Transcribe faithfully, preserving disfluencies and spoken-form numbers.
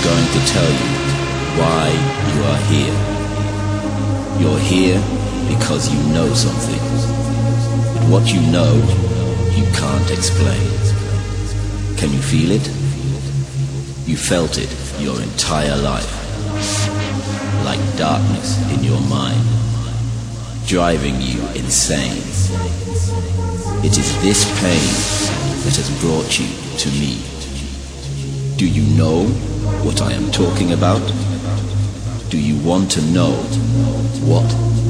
going to tell you why you are here. You're here because you know something. But what you know, you can't explain. Can you feel it? You felt it your entire life. Like darkness in your mind, driving you insane. It is this pain that has brought you to me. Do you know what I am talking about? Do you want to know what